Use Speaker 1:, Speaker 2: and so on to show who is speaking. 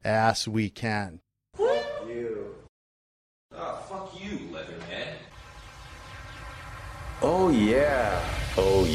Speaker 1: ass we can.
Speaker 2: You.
Speaker 3: Oh, fuck you, Leatherhead.
Speaker 2: Oh yeah. Oh